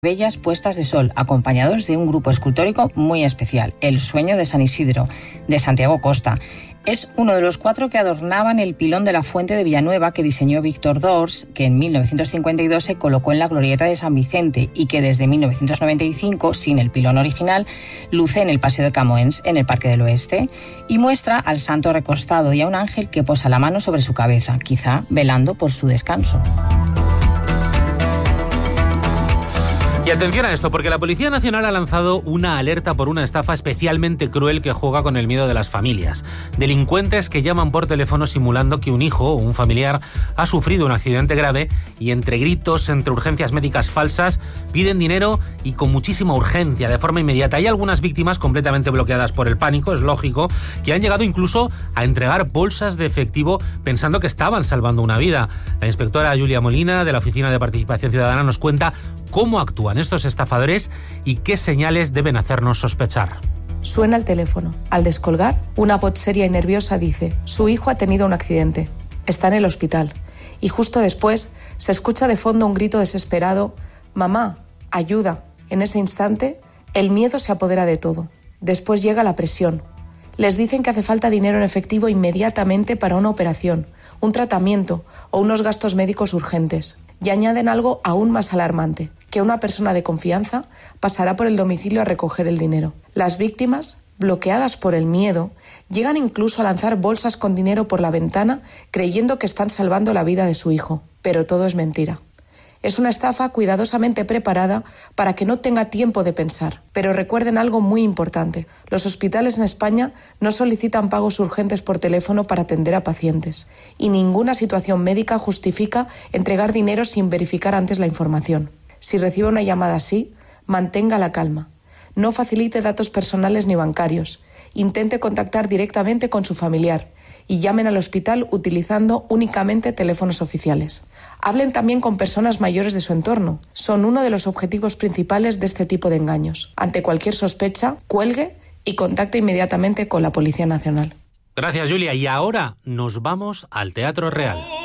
bellas puestas de sol, acompañados de un grupo escultórico muy especial, El Sueño de San Isidro, de Santiago Costa. Es uno de los 4 que adornaban el pilón de la Fuente de Villanueva que diseñó Víctor Dors, que en 1952 se colocó en la glorieta de San Vicente y que desde 1995, sin el pilón original, luce en el Paseo de Camoens, en el Parque del Oeste, y muestra al santo recostado y a un ángel que posa la mano sobre su cabeza, quizá velando por su descanso. Y atención a esto, porque la Policía Nacional ha lanzado una alerta por una estafa especialmente cruel que juega con el miedo de las familias. Delincuentes que llaman por teléfono simulando que un hijo o un familiar ha sufrido un accidente grave y entre gritos, entre urgencias médicas falsas, piden dinero y con muchísima urgencia, de forma inmediata. Hay algunas víctimas completamente bloqueadas por el pánico, es lógico, que han llegado incluso a entregar bolsas de efectivo pensando que estaban salvando una vida. La inspectora Julia Molina, de la Oficina de Participación Ciudadana, nos cuenta cómo actúan estos estafadores y qué señales deben hacernos sospechar. Suena el teléfono. Al descolgar, una voz seria y nerviosa dice: su hijo ha tenido un accidente. Está en el hospital. Y justo después se escucha de fondo un grito desesperado: mamá, ayuda. En ese instante, el miedo se apodera de todo. Después llega la presión. Les dicen que hace falta dinero en efectivo inmediatamente para una operación, un tratamiento o unos gastos médicos urgentes. Y añaden algo aún más alarmante, que una persona de confianza pasará por el domicilio a recoger el dinero. Las víctimas, bloqueadas por el miedo, llegan incluso a lanzar bolsas con dinero por la ventana creyendo que están salvando la vida de su hijo. Pero todo es mentira. Es una estafa cuidadosamente preparada para que no tenga tiempo de pensar. Pero recuerden algo muy importante. Los hospitales en España no solicitan pagos urgentes por teléfono para atender a pacientes. Y ninguna situación médica justifica entregar dinero sin verificar antes la información. Si recibe una llamada así, mantenga la calma. No facilite datos personales ni bancarios. Intente contactar directamente con su familiar y llamen al hospital utilizando únicamente teléfonos oficiales. Hablen también con personas mayores de su entorno. Son uno de los objetivos principales de este tipo de engaños. Ante cualquier sospecha, cuelgue y contacte inmediatamente con la Policía Nacional. Gracias, Julia. Y ahora nos vamos al Teatro Real.